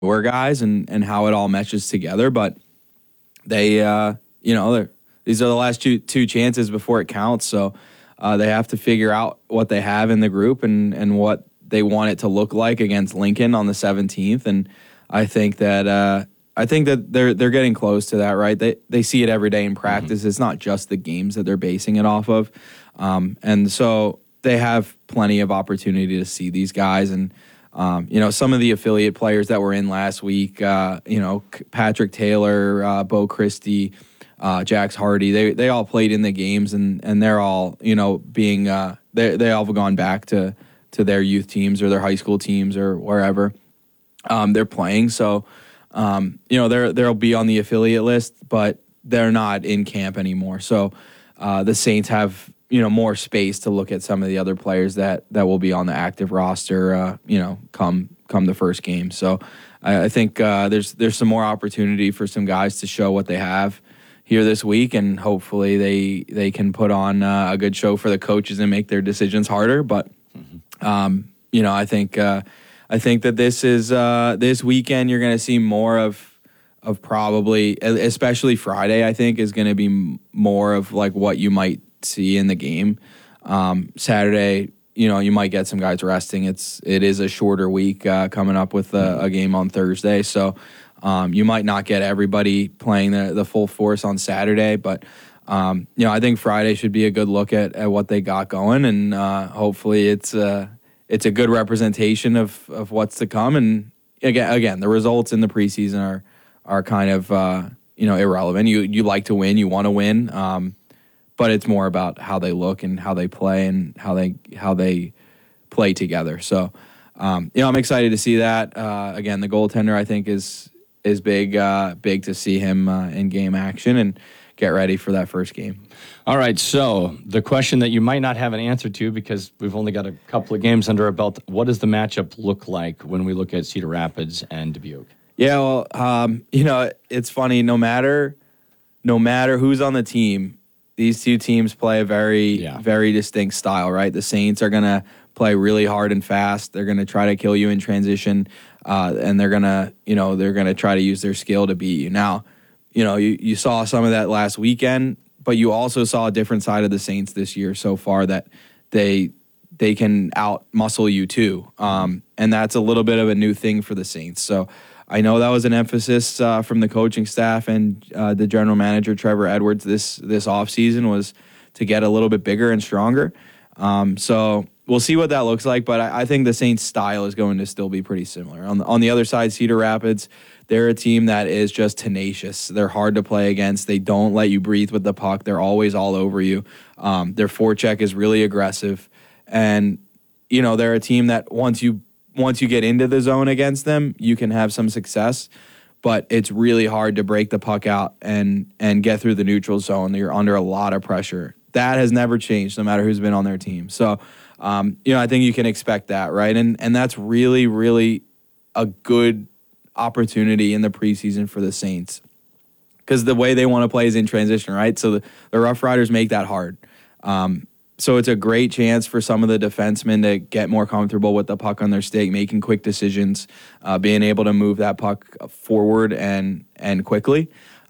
newer guys and how it all meshes together. But they, these are the last two chances before it counts. So they have to figure out what they have in the group and what they want it to look like against Lincoln on the 17th. And I think that they're getting close to that, right? They see it every day in practice. Mm-hmm. It's not just the games that they're basing it off of. And so they have plenty of opportunity to see these guys. And, some of the affiliate players that were in last week, Patrick Taylor, Bo Christie, Jax Hardy, they all played in the games and they're all, being, they all have gone back to their youth teams or their high school teams or wherever they're playing. So, they'll be on the affiliate list, but they're not in camp anymore. So the Saints have, more space to look at some of the other players that will be on the active roster, come the first game. So I think there's some more opportunity for some guys to show what they have here this week, and hopefully they can put on a good show for the coaches and make their decisions harder. But I think that this is this weekend you're going to see more of probably, especially Friday, I think is going to be more of like what you might see in the game. Saturday, you might get some guys resting. It is a shorter week coming up with a game on Thursday, so you might not get everybody playing the full force on Saturday, but I think Friday should be a good look at what they got going, and hopefully it's a good representation of what's to come. And again, the results in the preseason are kind of irrelevant. You like to win, you want to win, but it's more about how they look and how they play and how they play together. So I'm excited to see that. Again, the goaltender I think is big to see him in game action and get ready for that first game. All right, so the question that you might not have an answer to because we've only got a couple of games under our belt, what does the matchup look like when we look at Cedar Rapids and Dubuque? Yeah, well, it's funny. No matter who's on the team, these two teams play a very distinct style, right? The Saints are going to play really hard and fast. They're going to try to kill you in transition, and they're going to try to use their skill to beat you. Now, you saw some of that last weekend, but you also saw a different side of the Saints this year so far that they can out-muscle you too. And that's a little bit of a new thing for the Saints. So I know that was an emphasis from the coaching staff and the general manager, Trevor Edwards, this offseason was to get a little bit bigger and stronger. So we'll see what that looks like, but I think the Saints' style is going to still be pretty similar. On the other side, Cedar Rapids, they're a team that is just tenacious. They're hard to play against. They don't let you breathe with the puck. They're always all over you. Their forecheck is really aggressive. And, they're a team that once you get into the zone against them, you can have some success. But it's really hard to break the puck out and get through the neutral zone. You're under a lot of pressure. That has never changed, no matter who's been on their team. So, I think you can expect that, right? And that's really, really a good opportunity in the preseason for the Saints because the way they want to play is in transition, right? So the Rough Riders make that hard. So it's a great chance for some of the defensemen to get more comfortable with the puck on their stick, making quick decisions, being able to move that puck forward and quickly.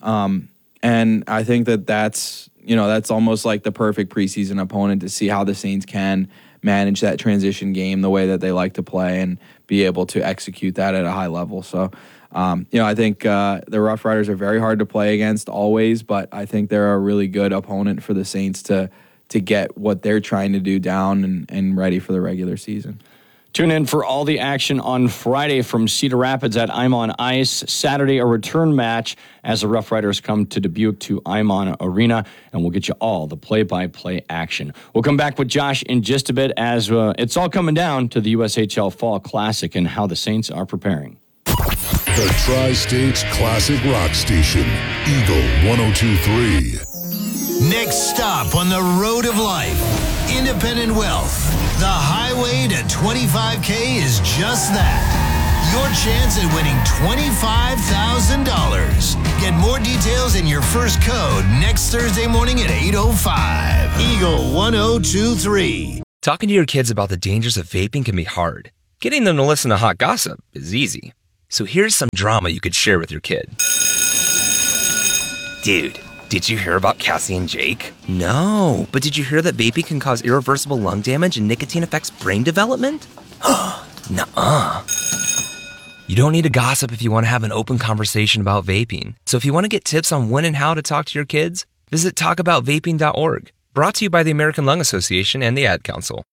And I think that's almost like the perfect preseason opponent to see how the Saints can manage that transition game the way that they like to play and be able to execute that at a high level. So, I think the Rough Riders are very hard to play against always, but I think they're a really good opponent for the Saints to get what they're trying to do down and ready for the regular season. Tune in for all the action on Friday from Cedar Rapids at I'm on Ice. Saturday, a return match as the Rough Riders come to Dubuque to I'm on Arena, and we'll get you all the play-by-play action. We'll come back with Josh in just a bit as it's all coming down to the USHL Fall Classic and how the Saints are preparing. The Tri-States Classic Rock Station, Eagle 102.3. Next stop on the road of life, independent wealth. The highway to 25K is just that. Your chance at winning $25,000. Get more details in your first code next Thursday morning at 8:05. Eagle 102.3. Talking to your kids about the dangers of vaping can be hard. Getting them to listen to hot gossip is easy. So here's some drama you could share with your kid. Dude, did you hear about Cassie and Jake? No, but did you hear that vaping can cause irreversible lung damage and nicotine affects brain development? Nuh-uh. You don't need to gossip if you want to have an open conversation about vaping. So if you want to get tips on when and how to talk to your kids, visit talkaboutvaping.org. Brought to you by the American Lung Association and the Ad Council.